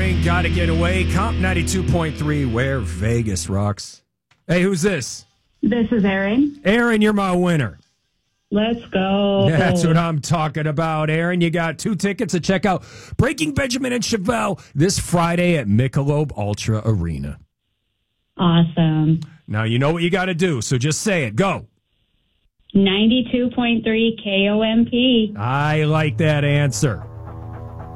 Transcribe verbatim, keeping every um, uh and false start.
Train, Gotta Get Away. Comp ninety-two point three, where Vegas rocks. Hey, who's this? This is Aaron. Aaron, you're my winner. Let's go. That's what I'm talking about, Aaron. You got two tickets to check out Breaking Benjamin and Chevelle this Friday at Michelob Ultra Arena. Awesome. Now, you know what you got to do, so just say it. Go. ninety-two point three K O M P. I like that answer.